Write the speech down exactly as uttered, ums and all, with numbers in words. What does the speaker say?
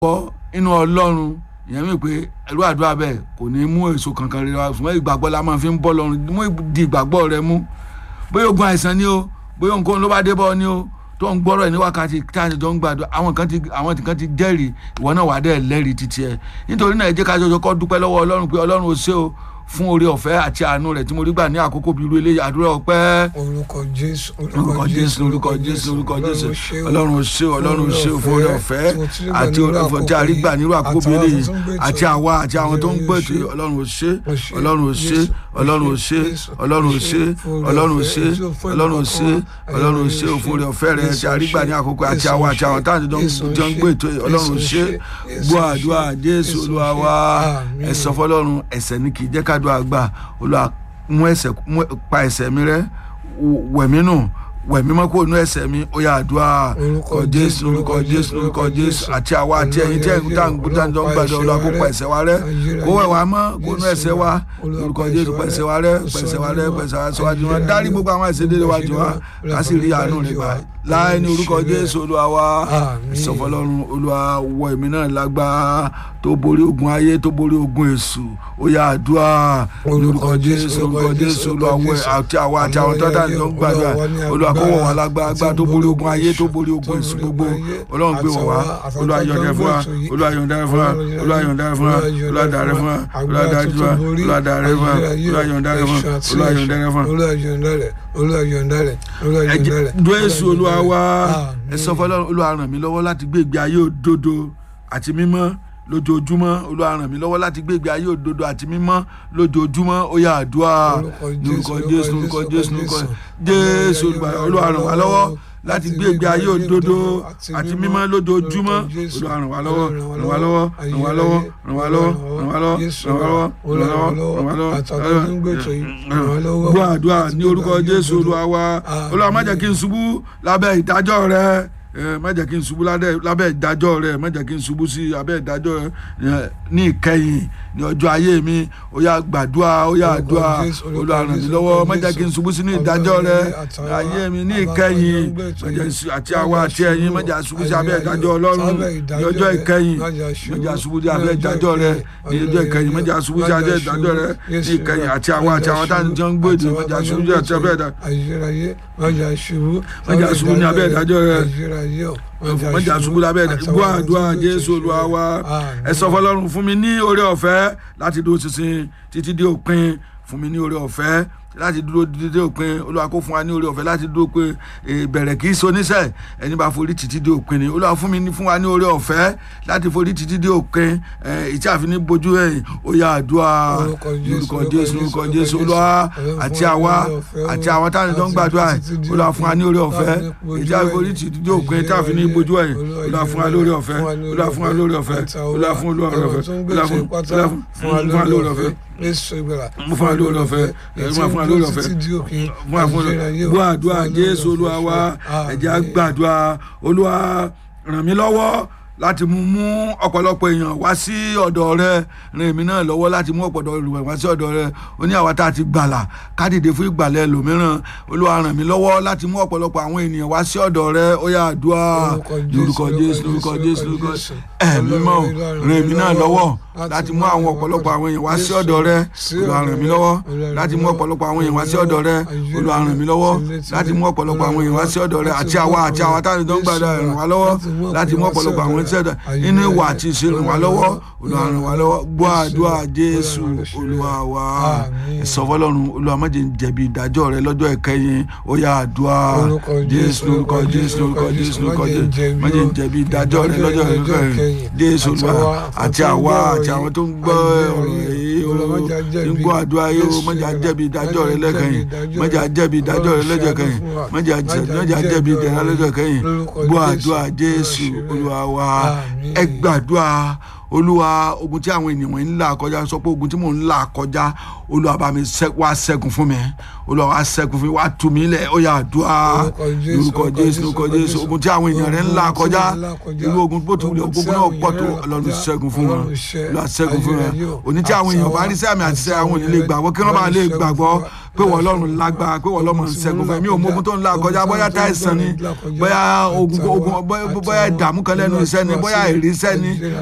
gbọ́ inú Ọlọ́run ìyẹn mi pé ẹrú àdúrà bẹ́ẹ̀ kò ní mú èso kankan rere wá ṣùgbọ́n ìgbàgbọ́ la máa fi ń bọ́ lọ́run mú di ìgbàgbọ́ rẹ mú bóyá ogun àìsàn ni o bóyá nǹkan ló bá dé bọ́ ni o tó ń gbọ́rọ̀ ní wákàtí táyà tó ń gbàdúrà àwọn kan ti àwọn kan ti jẹ́rìí ìwọ náà wà á dẹ̀ lẹ́rìí títí ẹ nítorí náà ẹ jẹ́ ká jọjọ kọ́ dúpẹ́ lọ́wọ́ Ọlọ́run pé Ọlọ́run ò ṣe o fún oore ọ̀fẹ́ àti àánú rẹ̀ tí mo rí gbà ní àkókò bíi irú eléyìí àdúrà ọpẹ́. orúkọ Jésù orúkọ Jésù orúkọ Jésù orúkọ Jésù Ọlọ́run ò ṣe Ọlọ́run ò ṣe fún oore ọ̀fẹ́ àti ọ̀fọ̀ tí a rí gbà nírú àkókò bíi eléyìí àti àwa àti àwọn tó ń gbọ́ ètò Ọlọ́run ò ṣe Ọlọ́run ò ṣe Ọlọ́run ò ṣe Ọlọ́run ò ṣe Ọlọ́run ò ṣe Ọlọ́run ò ṣe Ọlọ́run ò ṣe fún oore ọ̀fẹ́ rẹ̀ tí a rí gbà ní àkókò àti àwa àti àwọn táwọn tó ń gbọ́ ètò Ọlọ́run ò ṣe gbọ́ àdúrà Jésù Olúwa wa ẹ sọ fọ́lọ́run ẹ̀ṣẹ̀ ni kì í jẹ́ kádùá gbà Olúwa mú ẹ̀ṣẹ̀ pa ẹ̀ṣẹ̀ mi rẹ́ wẹ̀mí nù wẹ̀mí mọ́ kó nú ẹ̀ṣẹ̀ mi ó yá àdúrà orúkọ Jésù orúkọ Jésù orúkọ Jésù àti àwa àti ẹ̀yin tí ẹ̀yin tá à ń gbúdá ń gbàdọ̀ Olúwa kó pa ẹ̀ṣẹ̀ wa rẹ́ kó wẹ̀ wá mọ́ kó nú ẹ̀ṣẹ̀ wa orúkọ Jésù pa ẹ̀ṣẹ̀ wa rẹ́ pa ẹ̀ṣẹ̀ wa rẹ́ pa ẹ̀ṣẹ̀ wa síwájú wa dárí gbogbo àwọn ẹ̀ṣẹ̀ dédé wájú wa ká sì rí àánú rẹ̀ gbà láì ní orúkọ Jésù Olúwa wa sọ fọ́lọ́run Olúwa wọ èmi náà lágbára tó borí ogun ayé tó borí ogun èṣù ó yá àdúrà orúkọ Jésù orúkọ Jésù Olúwa wọ àti àwa àti àwọn tó dá nínú gbàdúrà Olúwa kó wọ̀ wá lágbára tó borí ogun ayé tó borí ogun èṣù gbogbo Ọlọ́run gbé wọ̀ wá Olúwa yọ̀ǹda fún wa Olúwa yọ̀ǹda fún wa Olúwa yọ̀ǹda fún wa Olúwa dàrẹ́ fún wa Olúwa dájú wa Olúwa dàrẹ́ fún wa Olúwa yọ̀ǹda fún wa Olúwa yọ̀ǹda fún wa Olúwa yọ̀ǹda rẹ̀ Olúwa yọ̀ǹda rẹ̀ Olúwa yọ̀ǹda rẹ̀ Jésù Olúwa wa ẹ sọ fọ́lọ́run Olúwa ràn mí lọ́wọ́ láti gbé ìgbé ayé òdodo àti mímọ́ lójoojúmọ́ Olúwa ràn mí lọ́wọ́ láti gbé ìgbé ayé òdodo àti mímọ́ lójoojúmọ́ ó yá àdúrà lórúkọ Jésù lórúkọ Jésù lórúkọ Jésù Olúwa ràn wá lọ́wọ́ láti gbé ìgbé ayé òdodo àti mímọ́ lójoojúmọ́ Olúwa ràn wá lọ́wọ́ ràn wá lọ́wọ́ ràn wá lọ́wọ́ ràn wá lọ́wọ́ ràn wá lọ́wọ́ ràn wá lọ́wọ́ ràn wá lọ́wọ́ gbọ́ àdúrà ní orúkọ Jésù Olúwa wa Olúwa má jẹ́ kí n ṣubú lábẹ́ ìdájọ́ rẹ má jẹ́ kí n ṣubú lábẹ́ ìdájọ́ rẹ má jẹ́ kí n ṣubú sí abẹ́ ìdájọ́ rẹ ní ìkẹyìn ní ọjọ́ ayé mi ó yá gbàdúrà ó yá àdúrà Olúwa ràn mí lọ́wọ́ má jẹ́ kí n ṣubú sí ní ìdájọ́ rẹ ayé mi ní ìkẹyìn àti àwa àti ẹ̀yin má jẹ́ ṣubú sí abẹ́ ìdájọ́ Ọlọ́run ní ọjọ́ ìkẹyìn má jẹ́ ṣubú sí abẹ́ ìdájọ́ rẹ ní ọjọ́ ìkẹyìn má jẹ́ ṣubú sí abẹ́ ìdájọ́ rẹ ní ìkẹyìn àti àwa àti àwọn táwọn jọ ń gbé èdè má jẹ́ ṣubú sí abẹ́ ìdájọ́ má jẹ́ ṣubú ní abẹ́ ìdájọ́ rẹ mọ̀jà ṣubú lábẹ́ gbọ́ àdúrà Jésù Olúwa wa ẹ sọ fọ́lọ́run fún mi ní oore ọ̀fẹ́ láti dúró ṣinṣin títí dé òpin fún mi ní oore ọ̀fẹ́ láti dúró dídé òpin Olúwa kó fún wa ní oore ọ̀fẹ́ láti dúró pé ìbẹ̀rẹ̀ kì í so níṣẹ́ ẹni bá forí títí dé òpin ni Olúwa fún mi fún wa ní oore ọ̀fẹ́ láti forí títí dé òpin ìtí àfi ní bojú ẹ̀yìn ó yá àdúrà lórúkọ Jésù lórúkọ Jésù Olúwa àti àwa àti àwọn táwọn tó ń gbàdúrà Olúwa fún wa ní oore ọ̀fẹ́ ìtí àfi forí títí dé òpin ìtí àfi ní bojú ẹ̀yìn Olúwa fún wa lóore ọ̀fẹ́ Olúwa fún wa lóore ọ̀fẹ́ Olúwa fún wa lóore ọ̀fẹ́ Olúwa fún wa lóore ọ̀fẹ́ mo fún wa lóore ọ̀fẹ́ mo fún wa lóore ọ̀fẹ́ mo fún wa gbọ́ àdúrà Jésù Olúwa wa ẹ jẹ́ á gbàdúrà Olúwa ràn mí lọ́wọ́ láti mú mú ọ̀pọ̀lọpọ̀ èèyàn wá sí ọ̀dọ̀ rẹ ràn èmi náà lọ́wọ́ láti mú ọ̀pọ̀lọpọ̀ èèyàn wá sí ọ̀dọ̀ rẹ ó ní àwa tá a ti gbàlà ká dìde fún ìgbàlẹ̀ ẹlòmíràn Olúwa ràn mí lọ́wọ́ láti mú ọ̀pọ̀lọpọ̀ àwọn ènìyàn wá sí ọ̀dọ̀ rẹ ó yá àdúrà lórúkọ Jésù lórúkọ Jésù lórúkọ ẹ̀mí mọ́ ràn èmi náà lọ́wọ́ láti mú àwọn ọ̀pọ̀lọpọ̀ àwọn èèyàn wá sí ọ̀dọ̀ rẹ Olúwa ràn mí lọ́wọ́ láti mú ọ̀pọ̀lọpọ̀ àwọn èèyàn wá sí ọ̀dọ̀ rẹ Olúwa ràn mí lọ́wọ́ láti mú ọ̀pọ̀lọpọ̀ àwọn èèyàn wá sí ọ̀dọ̀ rẹ àti àwa àti àwa táwọn tó ń gbàdúrà ràn wá lọ́wọ́ láti mú ọ̀pọ̀lọpọ̀ àwọn èèyàn inú ìwà àti ìṣe ràn wá lọ́wọ́ Olúwa ràn wá lọ́wọ́ gbọ́ àdúrà Jésù Olúwa wa ẹ sọ fọ́lọ́run Olúwa má jẹ́ n jẹ̀bi ìdájọ́ rẹ lọ́jọ́ ìkẹyìn ó yá àdúrà Jésù lórúkọ Jésù lórúkọ Jésù lórúkọ Jésù má jẹ́ n jẹ̀bi ìdájọ́ rẹ lọ́jọ́ ìkẹyìn Jésù Olúwa àti àwa àti àwọn tó ń gbọ́ ọ̀rọ̀ yìí ń gbọ́ àdúrà yìí ó má jẹ́ a jẹ̀bi ìdájọ́ rẹ lẹ́kẹyìn má jẹ́ a jẹ̀bi ìdájọ́ rẹ lọ́jọ́ ìkẹyìn má jẹ́ a jẹ̀bi ìdájọ́ rẹ lọ́jọ́ ìkẹyìn gbọ́ àdúrà Jésù Olúwa wa ẹ gbàdúrà olúwa ogun tí àwọn ènìyàn ń là kọjá sọ pé ogun tí mò ń là kọjá olúwa bá mi wá ṣẹ́gun fún mi olúwa wá ṣẹ́gun fún mi wá tú mi lẹ̀ ó yá àdúrà lórúkọ jésù lórúkọ jésù ogun tí àwọn ènìyàn rẹ̀ ń là kọjá irú ogun bó tilẹ̀ ogun náà pọ̀ tó ọlọ́run ṣẹ́gun fún wọn olúwa ṣẹ́gun fún wọn òní tí àwọn èèyàn bá rí sẹ́mi àti sẹ́ àwọn ènìyàn lè gbàgbọ́ kí wọ́n bá lè gbàgbọ́ pé wọ́n ọlọ́run lágbára pé wọ́n ọlọ́run ṣẹ́gun fún mi ò mọ ogun tó ń là kọjá bóyá táìsàn ni bóyá ogun bóyá ìdààmú kan lẹ́nu iṣẹ́ ni bóyá ìrísẹ́ ni